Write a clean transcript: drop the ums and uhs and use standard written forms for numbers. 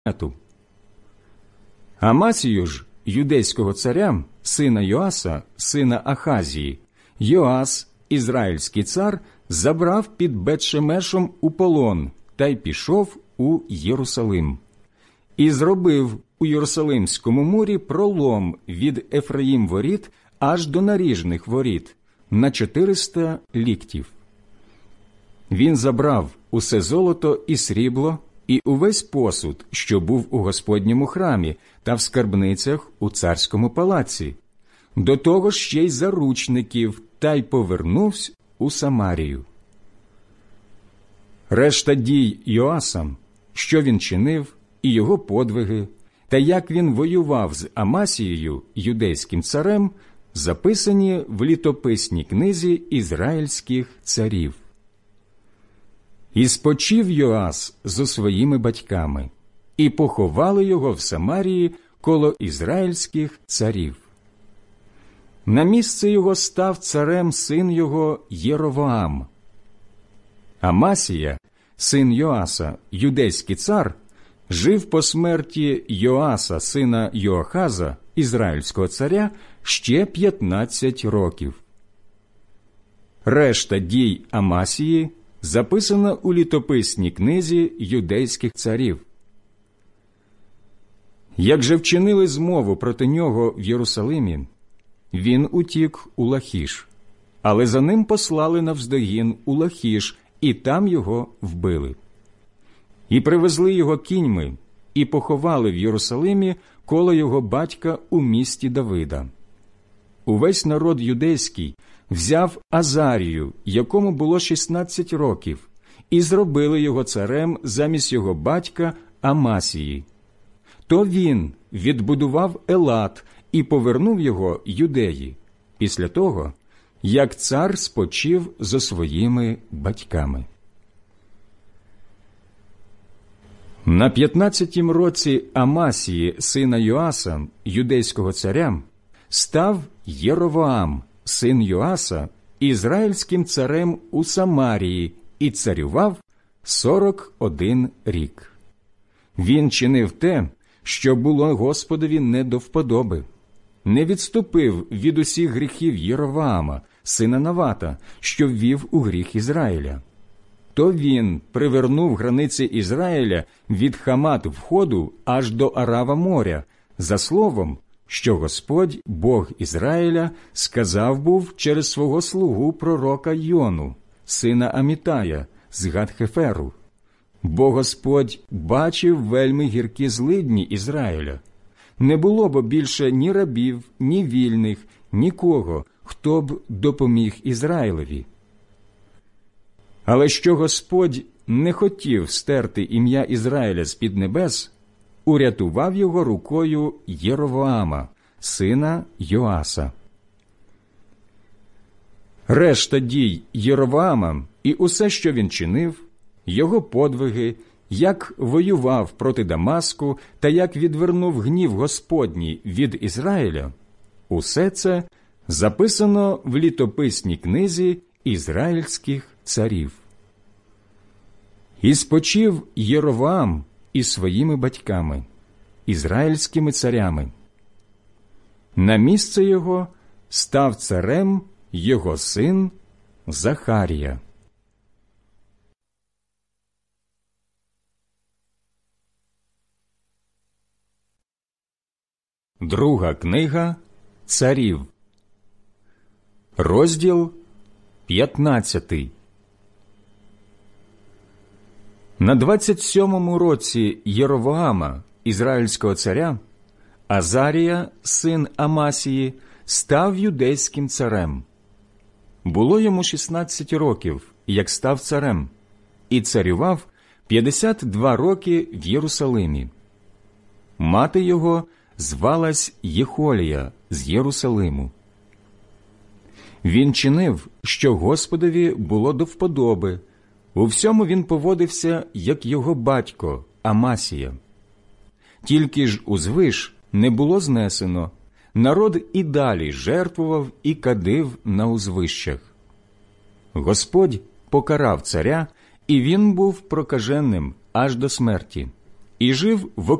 Амасію ж, юдейського царя, сина Йоаса, сина Ахазії, Йоас, ізраїльський цар, забрав під Бет-Шемешем у полон та й пішов у Єрусалим. І зробив у Єрусалимському мурі пролом від Ефраїм-воріт аж до наріжних воріт на 400 ліктів. Він забрав усе золото і срібло, і увесь посуд, що був у Господньому храмі та в скарбницях у царському палаці, до того ж ще й заручників, та й повернувся у Самарію. Решта дій Йоаса, що він чинив, і його подвиги, та як він воював з Амасією, юдейським царем, записані в літописній книзі ізраїльських царів. І спочив Йоас зо своїми батьками, і поховали його в Самарії коло ізраїльських царів. На місце його став царем син його Єровоам. Амасія, син Йоаса, юдейський цар, жив по смерті Йоаса, сина Йоахаза, ізраїльського царя, ще 15 років. Решта дій Амасії записана у літописній книзі юдейських царів. Як же вчинили змову проти нього в Єрусалимі, він утік у Лахіш, але за ним послали навздогін у Лахіш, і там його вбили. І привезли його кіньми, і поховали в Єрусалимі коло його батька у місті Давида. Увесь народ юдейський взяв Азарію, якому було 16 років, і зробили його царем замість його батька Амасії. То він відбудував Елат і повернув його юдеї, після того, як цар спочив зо своїми батьками. На 15-тім році Амасії, сина Йоаса, юдейського царя, став Єровоам, син Йоаса, ізраїльським царем у Самарії і царював 41 рік. Він чинив те, що було Господові не до вподоби. Не відступив від усіх гріхів Єровоама, сина Навата, що ввів у гріх Ізраїля. То він привернув границі Ізраїля від Хамат входу аж до Арава моря, за словом, що Господь, Бог Ізраїля, сказав був через свого слугу пророка Йону, сина Амітая, з Гат-Хеферу. Бо Господь бачив вельми гіркі злидні Ізраїля. Не було бо більше ні рабів, ні вільних, нікого, хто б допоміг Ізраїлеві. Але що Господь не хотів стерти ім'я Ізраїля з-під небес, урятував його рукою Єровоама, сина Йоаса. Решта дій Єровоама і усе, що він чинив, його подвиги, як воював проти Дамаску та як відвернув гнів Господній від Ізраїля, усе це записано в літописній книзі ізраїльських царів. І спочив Єровоам із своїми батьками, ізраїльськими царями. На місце його став царем його син Захарія. Друга книга Царів, розділ 15. На 27-му році Єровоама, ізраїльського царя, Азарія, син Амасії, став юдейським царем. Було йому 16 років, як став царем, і царював 52 роки в Єрусалимі. Мати його звалась Єхолія з Єрусалиму. Він чинив, що Господові було до вподоби. У всьому він поводився, як його батько Амасія. Тільки ж узвиш не було знесено, народ і далі жертвував і кадив на узвищах. Господь покарав царя, і він був прокаженним аж до смерті, і жив в